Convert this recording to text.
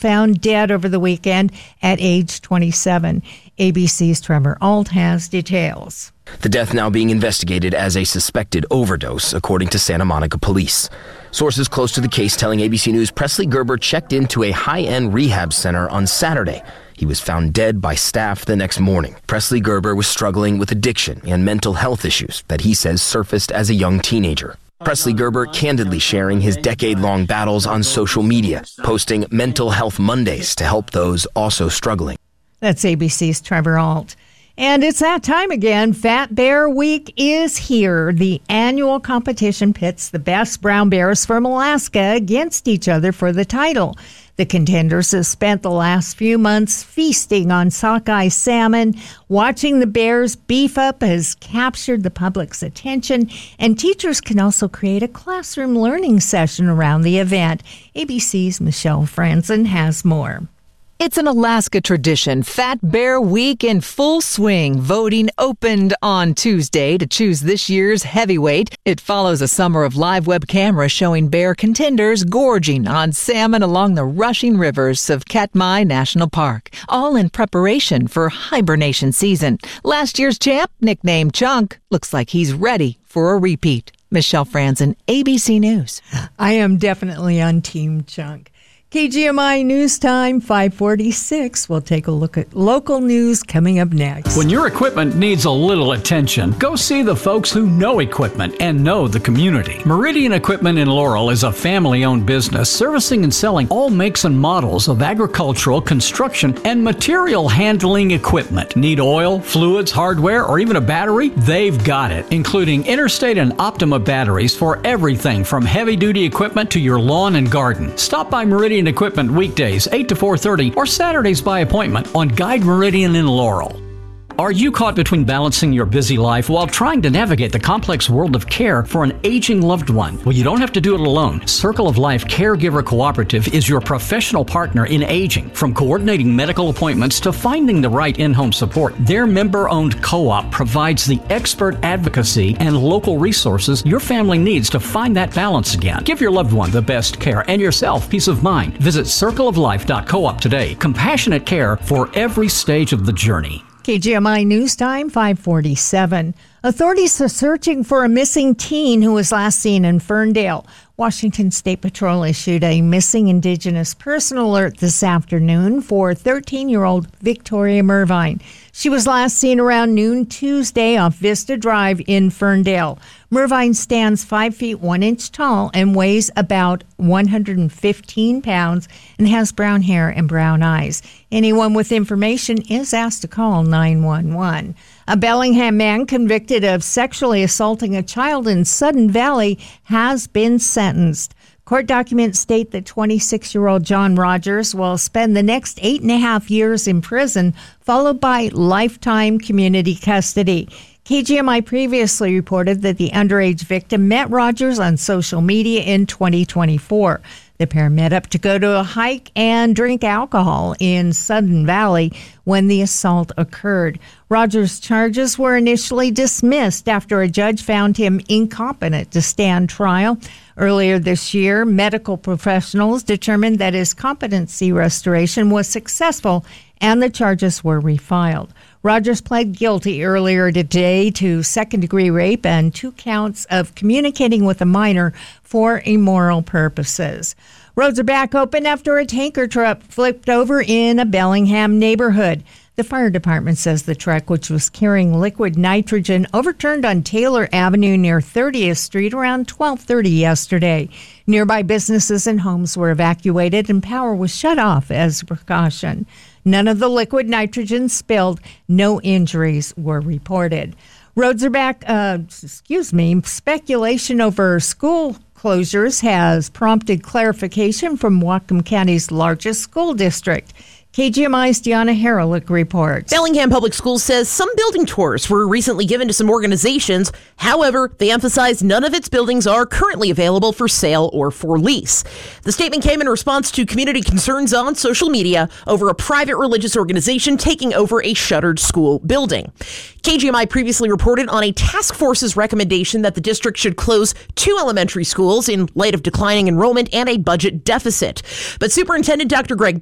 found dead over the weekend at age 27. ABC's Trevor Ault has details. The death now being investigated as a suspected overdose, according to Santa Monica police. Sources close to the case telling ABC News Presley Gerber checked into a high-end rehab center on Saturday. He was found dead by staff the next morning. Presley Gerber was struggling with addiction and mental health issues that he says surfaced as a young teenager. Presley Gerber candidly sharing his decade-long battles on social media, posting Mental Health Mondays to help those also struggling. That's ABC's Trevor Ault. And it's that time again. Fat Bear Week is here. The annual competition pits the best brown bears from Alaska against each other for the title. The contenders have spent the last few months feasting on sockeye salmon. Watching the bears beef up has captured the public's attention, and teachers can also create a classroom learning session around the event. ABC's Michelle Franzen has more. It's an Alaska tradition. Fat Bear Week in full swing. Voting opened on Tuesday to choose this year's heavyweight. It follows a summer of live web cameras showing bear contenders gorging on salmon along the rushing rivers of Katmai National Park, all in preparation for hibernation season. Last year's champ, nicknamed Chunk, looks like he's ready for a repeat. Michelle Franzen, ABC News. I am definitely on Team Chunk. KGMI News Time, 5:46. We'll take a look at local news coming up next. When your equipment needs a little attention, go see the folks who know equipment and know the community. Meridian Equipment in Laurel is a family-owned business servicing and selling all makes and models of agricultural, construction, and material handling equipment. Need oil, fluids, hardware, or even a battery? They've got it, including Interstate and Optima batteries for everything from heavy-duty equipment to your lawn and garden. Stop by Meridian Equipment weekdays 8 to 4:30 or Saturdays by appointment on Guide Meridian in Laurel. Are you caught between balancing your busy life while trying to navigate the complex world of care for an aging loved one? Well, you don't have to do it alone. Circle of Life Caregiver Cooperative is your professional partner in aging. From coordinating medical appointments to finding the right in-home support, their member-owned co-op provides the expert advocacy and local resources your family needs to find that balance again. Give your loved one the best care and yourself peace of mind. Visit circleoflife.coop today. Compassionate care for every stage of the journey. KGMI News Time, 5:47. Authorities are searching for a missing teen who was last seen in Ferndale. Washington State Patrol issued a missing Indigenous person alert this afternoon for 13-year-old Victoria Mervine. She was last seen around noon Tuesday off Vista Drive in Ferndale. Mervine stands 5 feet 1 inch tall and weighs about 115 pounds and has brown hair and brown eyes. Anyone with information is asked to call 911. A Bellingham man convicted of sexually assaulting a child in Sudden Valley has been sentenced. Court documents state that 26-year-old John Rogers will spend the next 8.5 years in prison, followed by lifetime community custody. KGMI previously reported that the underage victim met Rogers on social media in 2024. The pair met up to go to a hike and drink alcohol in Sudden Valley when the assault occurred. Rogers' charges were initially dismissed after a judge found him incompetent to stand trial. Earlier this year, medical professionals determined that his competency restoration was successful and the charges were refiled. Rogers pled guilty earlier today to second-degree rape and 2 counts of communicating with a minor for immoral purposes. Roads are back open after a tanker truck flipped over in a Bellingham neighborhood. The fire department says the truck, which was carrying liquid nitrogen, overturned on Taylor Avenue near 30th Street around 12:30 yesterday. Nearby businesses and homes were evacuated and power was shut off as a precaution. None of the liquid nitrogen spilled. No injuries were reported. Roads are back. Speculation over school closures has prompted clarification from Whatcom County's largest school district. KGMI's Deanna Haralick reports. Bellingham Public Schools says some building tours were recently given to some organizations. However, they emphasize none of its buildings are currently available for sale or for lease. The statement came in response to community concerns on social media over a private religious organization taking over a shuttered school building. KGMI previously reported on a task force's recommendation that the district should close 2 elementary schools in light of declining enrollment and a budget deficit. But Superintendent Dr. Greg